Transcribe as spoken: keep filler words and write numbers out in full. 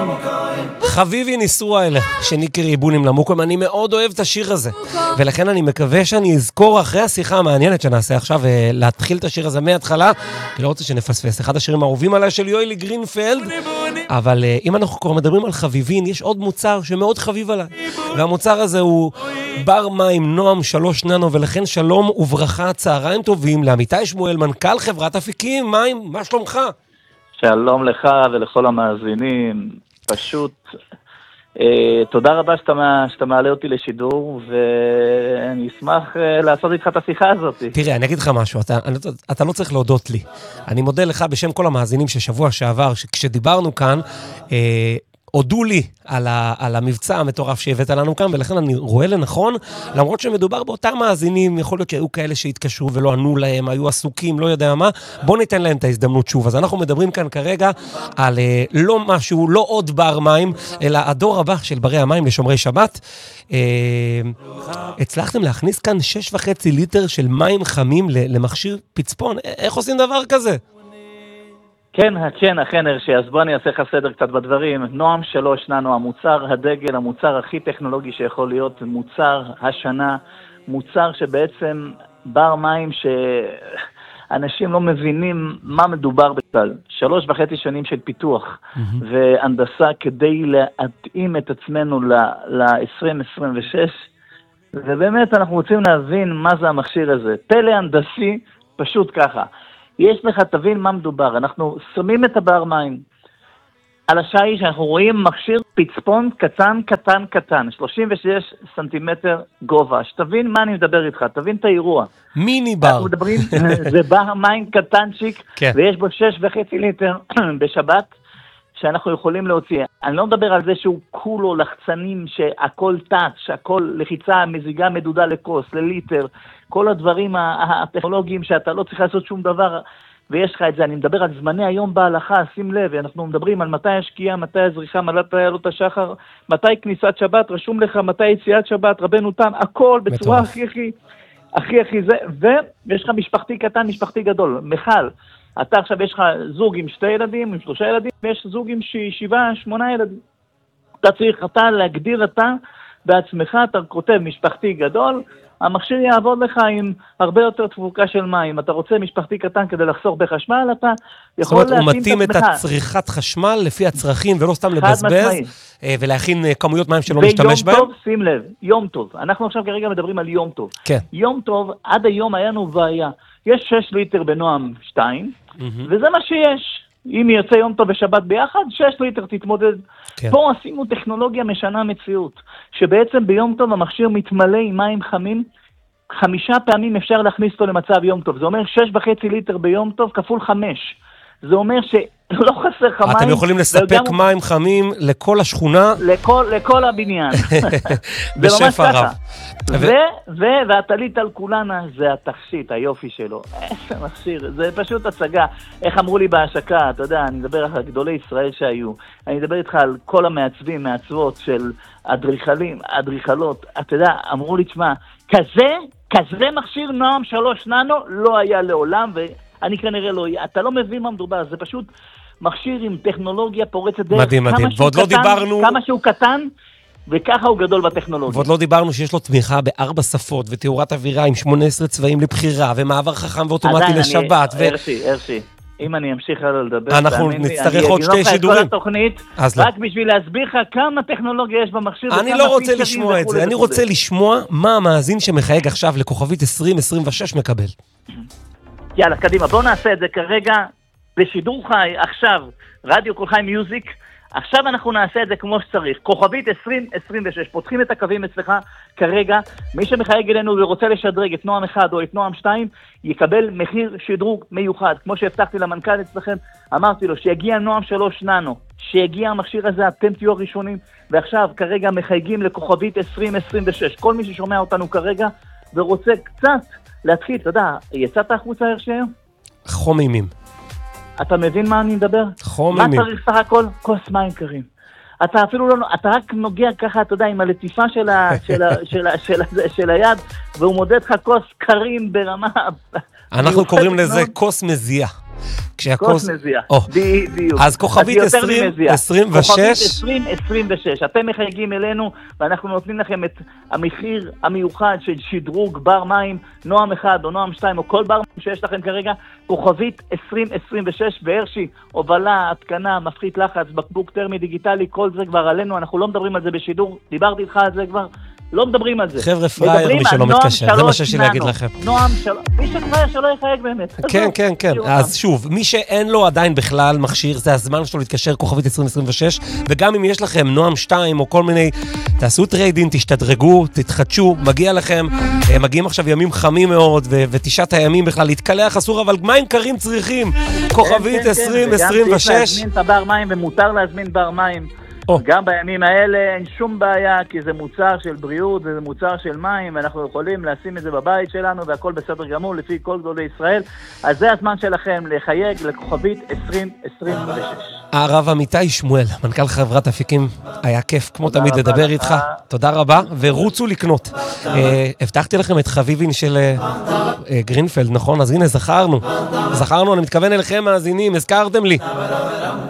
חביבי ניסו האלה, שניקר ריבונים למוקם, אני מאוד אוהב את השיר הזה, ולכן אני מקווה שאני אזכור אחרי השיחה המעניינת שנעשה עכשיו, להתחיל את השיר הזה מההתחלה, כי לא רוצה שנפספס, אחד השירים האהובים עליי של יואלי גרינפלד, אבל אם אנחנו כבר מדברים על חביבין, יש עוד מוצר שמאוד חביב עליי, והמוצר הזה הוא בר מים נועם שלוש ננו, ולכן שלום וברכה, צהריים טובים, לעמיתי שמואל, מנכ"ל חברת אפיקים מים, מה שלומך? שלום לך ולכל המאזינים, פשוט אה, תודה רבה שאתה, שאתה מעלה אותי לשידור, ואני אשמח אה, לעשות איתך את השיחה הזאת. תראה, אני אגיד לך משהו, אתה, אני, אתה לא צריך להודות לי. אני מודה לך בשם כל המאזינים ששבוע שעבר, כשדיברנו כאן, אה, הודו לי על, ה, על המבצע המטורף שהבאת לנו כאן, ולכן אני רואה לנכון, למרות שמדובר באותם מאזינים, יכול להיות שהיו כאלה שהתקשרו ולא ענו להם, היו עסוקים, לא יודע מה, בוא ניתן להם את ההזדמנות שוב. אז אנחנו מדברים כאן כרגע על לא משהו, לא עוד בר מים, אלא הדור הבא של ברי המים לשומרי שבת. הצלחתם להכניס כאן שש וחצי ליטר של מים חמים למכשיר פצפון, איך עושים דבר כזה? כן, כן, אכן הרשי, אז בוא אני אעשה לך סדר קצת בדברים. נועם שלוש ננו, המוצר הדגל, המוצר הכי טכנולוגי שיכול להיות, מוצר השנה, מוצר שבעצם בר מים שאנשים לא מבינים מה מדובר בכלל. שלוש וחצי שנים של פיתוח mm-hmm. והנדסה כדי להתאים את עצמנו ל-עשרים עשרים ושש, ובאמת אנחנו רוצים להבין מה זה המכשיר הזה. פלא הנדסי, פשוט ככה. יש לך, תבין מה מדובר, אנחנו שמים את הבר מים על השעה שאנחנו רואים מכשיר פצפון קטן, קטן, קטן, שלושים ושש סנטימטר גובה, שתבין מה אני מדבר איתך, תבין את האירוע. מיני בר. אנחנו מדברים, זה בר מים קטנצ'יק, כן. ויש בו שש וחצי ליטר בשבת, שאנחנו יכולים להוציא. אני לא מדבר על זה שהוא כולו לחצנים, שהכל טאץ', שהכל לחיצה, מזיגה מדודה לקוס, לליטר, כל הדברים הטכנולוגיים שאתה לא צריך לעשות שום דבר, ויש לך את זה. אני מדבר על זמני היום בהלכה, שים לב, אנחנו מדברים על מתי השקיעה, מתי הזריחה, מתי עלות השחר, מתי כניסת שבת, רשום לך מתי יציאת שבת, רבנו תם, הכל בצורה הכי הכי, הכי הכי זה, ויש לך משפחתי קטן, משפחתי גדול, מחל. אתה עכשיו יש לך זוג עם שתי ילדים, עם שלושה ילדים, ויש זוג עם שבעה, שמונה ילדים. אתה צריך אתה להגדיר אתה בעצמך, אתה כותב משפחתי גדול, המכשיר יעבוד לך עם הרבה יותר תפוקה של מים. אתה רוצה משפחתי קטן כדי לחסוך בחשמל, אתה יכול להתאים את עצמך. זאת אומרת, הוא מתאים את הצריכת חשמל לפי הצרכים, ולא סתם לבזבז, ולהכין כמויות מים שלא משתמש בהם. ויום טוב, שים לב, יום טוב. אנחנו עכשיו כרגע מדברים על יום טוב. כן. יום טוב, עד היום היה לנו בעיה. יש שש ליטר בנועם שתיים, mm-hmm. וזה מה שיש. אם יוצא יום טוב ושבת ביחד, שש ליטר תתמודד. כן. פה עשינו טכנולוגיה משנה מציאות, שבעצם ביום טוב המכשיר מתמלא עם מים חמים, חמישה פעמים אפשר להכניס אותו למצב יום טוב. זה אומר שש וחצי ליטר ביום טוב כפול חמש. זה אומר שלא חסר לך מים. אתם יכולים לספק וגם... מים חמים לכל השכונה. לכל, לכל הבניין. בשפע רב. ו... ו... והטלית על כולנה זה התכשיט, היופי שלו. איזה מכשיר, זה פשוט הצגה. איך אמרו לי בהשקה, אתה יודע, אני מדבר על גדולי ישראל שהיו. אני מדבר איתך על כל המעצבים, מעצבות של אדריכלים, אדריכלות. אתה יודע, אמרו לי, תשמע, כזה, כזה מכשיר נועם שלוש ננו לא היה לעולם, ו... אני כנראה לא, אתה לא מבין מה מדובר, זה פשוט מכשיר עם טכנולוגיה פורצת דרך. מדהים, מדהים. ועוד לא דיברנו... כמה שהוא קטן, וככה הוא גדול בטכנולוגיה. ועוד לא דיברנו שיש לו תמיכה בארבע שפות, ותאורת אווירה עם שמונה עשרה צבעים לבחירה, ומעבר חכם ואוטומטי לשבת. ו... הרשי, הרשי. אם אני אמשיך הלאה לדבר... אנחנו נצטרך עוד שתי שידורים. אני אגיד לך את כל התוכנית, רק בשביל להסביר לך כמה טכנולוגיה יש במכשיר. אני לא רוצה לשמוע את זה, אני רוצה לשמוע מה המאזין שמחייג עכשיו לכוכבית עשרים עשרים ושש מקבל. יאללה, קדימה, בואו נעשה את זה כרגע בשידור חי, עכשיו, רדיו כל חי מיוזיק, עכשיו אנחנו נעשה את זה כמו שצריך, כוכבית עשרים עשרים ושש, פותחים את הקווים אצלך כרגע, מי שמחייג אלינו ורוצה לשדרג את נועם אחד או את נועם שתיים, יקבל מחיר שדרוג מיוחד, כמו שהבטחתי למנכ"ל אצלכם, אמרתי לו שיגיע נועם שלוש ננו, שיגיע המכשיר הזה, אתם תהיו הראשונים, ועכשיו כרגע מחייגים לכוכבית עשרים עשרים ושש, כל מי ששומע אותנו כרגע ורוצה קצת, להתחיל, אתה יודע, יצאת החוצה הרשי היום? חומימים. אתה מבין מה אני מדבר? חומימים. מה צריך סך הכל? כוס מים קרים. אתה אפילו לא, אתה רק נוגע ככה, אתה יודע, עם הלטיפה של, ה, של, ה, של, ה, של, ה, של היד, והוא מודד לך כוס קרים ברמה... אנחנו קוראים לזה כוס מזיעה. כוס נזיעה, בדיוק. אז כוכבית עשרים עשרים ושש. כוכבית עשרים עשרים ושש. אתם מחייגים אלינו, ואנחנו נותנים לכם את המחיר המיוחד של שדרוג בר מים, נועם אחד או נועם שתיים, או כל בר מים שיש לכם כרגע, כוכבית עשרים עשרים ושש, והרשי, הובלה, התקנה, מפחית לחץ, בקבוק טרמי דיגיטלי, כל זה כבר עלינו, אנחנו לא מדברים על זה בשידור, דיברתי איתך על זה כבר, לא מדברים על זה. חבר'ה פרייר, מי שלא מתקשר, זה מה שיש לי להגיד לכם. נועם שלוש, מי שפרייר שלא יחייג באמת. כן, כן, כן. אז שוב, מי שאין לו עדיין בכלל מכשיר, זה הזמן שלו להתקשר כוכבית עשרים עשרים ושש, וגם אם יש לכם נועם שתיים או כל מיני, תעשו טריידין, תשתדרגו, תתחדשו, מגיע לכם, מגיעים עכשיו ימים חמים מאוד, ותשעת הימים בכלל להתקלח אסור, אבל מים קרים צריכים, כוכבית עשרים עשרים ושש. וגם צריך להזמין את הבר מים, ומותר להזמין בר מים. גם בימים האלה אין שום בעיה, כי זה מוצר של בריאות וזה מוצר של מים, ואנחנו יכולים לשים את זה בבית שלנו והכל בסדר גמור לפי כל גדולי ישראל. אז זה הזמן שלכם לחייג לכוכבית עשרים עשרים ושש. הרב אמיתי שמואל, מנכ"ל חברת אפיקים, היה כיף כמו תמיד לדבר איתך. תודה רבה, ורוצו לקנות. הבטחתי לכם את חביבין של גרינפלד, נכון? אז הנה, זכרנו. זכרנו, אני מתכוון אליכם מאזינים, הזכרתם לי.